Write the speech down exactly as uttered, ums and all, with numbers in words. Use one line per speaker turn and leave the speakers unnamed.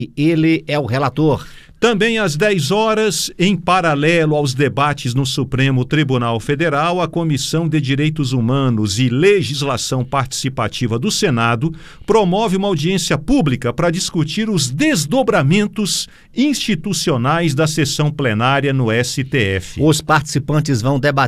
Ele é o relator.
Também às dez horas, em paralelo aos debates no Supremo Tribunal Federal, a Comissão de Direitos Humanos e Legislação Participativa do Senado promove uma audiência pública para discutir os desdobramentos institucionais da sessão plenária no S T F.
Os participantes vão debater